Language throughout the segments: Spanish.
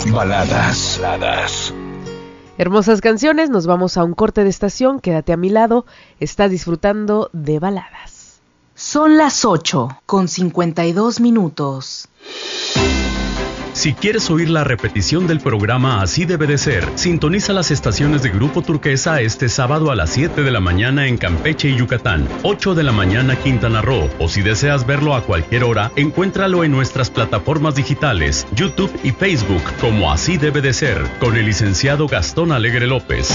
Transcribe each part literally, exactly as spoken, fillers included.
Baladas. Baladas. Hermosas canciones, nos vamos a un corte de estación, quédate a mi lado, estás disfrutando de Baladas. Son las ocho con cincuenta y dos minutos. Si quieres oír la repetición del programa Así Debe de Ser, sintoniza las estaciones de Grupo Turquesa este sábado a las siete de la mañana en Campeche y Yucatán, ocho de la mañana Quintana Roo, o si deseas verlo a cualquier hora, encuéntralo en nuestras plataformas digitales, YouTube y Facebook como Así Debe de Ser, con el licenciado Gastón Alegre López.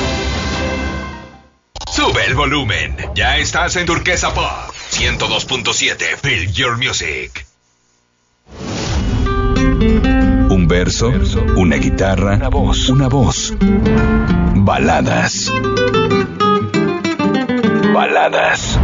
Sube el volumen, ya estás en Turquesa Pop ciento dos punto siete, Feel Your Music. Un verso, una guitarra, una voz, una voz. Baladas. Baladas.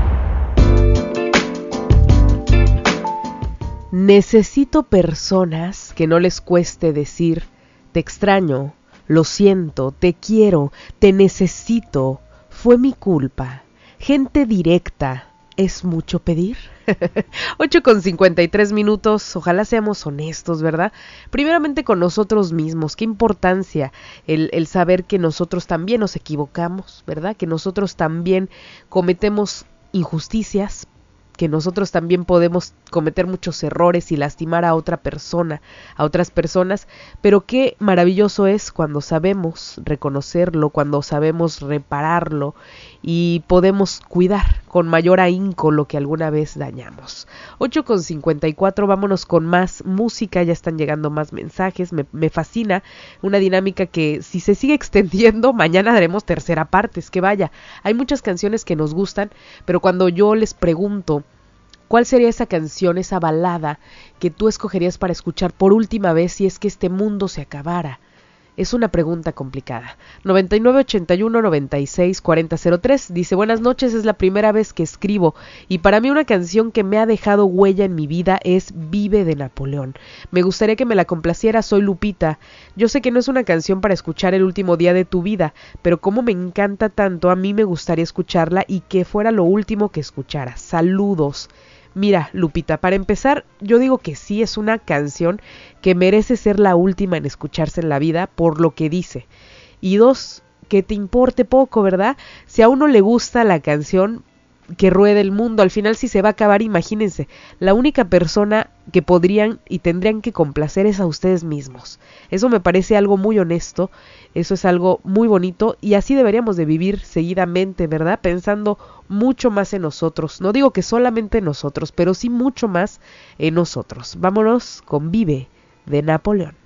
Necesito personas que no les cueste decir te extraño, lo siento, te quiero, te necesito, fue mi culpa. Gente directa, ¿es mucho pedir? ocho con cincuenta y tres minutos, ojalá seamos honestos, ¿verdad? Primeramente con nosotros mismos, qué importancia el, el saber que nosotros también nos equivocamos, ¿verdad? Que nosotros también cometemos injusticias, que nosotros también podemos cometer muchos errores y lastimar a otra persona, a otras personas, pero qué maravilloso es cuando sabemos reconocerlo, cuando sabemos repararlo y podemos cuidar con mayor ahínco lo que alguna vez dañamos. ocho con cincuenta y cuatro, vámonos con más música, ya están llegando más mensajes, me, me fascina, una dinámica que si se sigue extendiendo, mañana daremos tercera parte, es que vaya, hay muchas canciones que nos gustan, pero cuando yo les pregunto, ¿cuál sería esa canción, esa balada que tú escogerías para escuchar por última vez si es que este mundo se acabara? Es una pregunta complicada. noventa y nueve ochenta y uno noventa y seis cuarenta cero tres dice, buenas noches, es la primera vez que escribo y para mí una canción que me ha dejado huella en mi vida es Vive de Napoleón. Me gustaría que me la complaciera, soy Lupita. Yo sé que no es una canción para escuchar el último día de tu vida, pero como me encanta tanto, a mí me gustaría escucharla y que fuera lo último que escuchara. Saludos. Mira, Lupita, para empezar, yo digo que sí es una canción que merece ser la última en escucharse en la vida por lo que dice. Y dos, que te importe poco, ¿verdad? Si a uno le gusta la canción, que ruede el mundo. Al final, si se va a acabar, imagínense, la única persona que podrían y tendrían que complacer es a ustedes mismos. Eso me parece algo muy honesto, eso es algo muy bonito y así deberíamos de vivir seguidamente, ¿verdad? Pensando mucho más en nosotros. No digo que solamente en nosotros, pero sí mucho más en nosotros. Vámonos con Vive de Napoleón.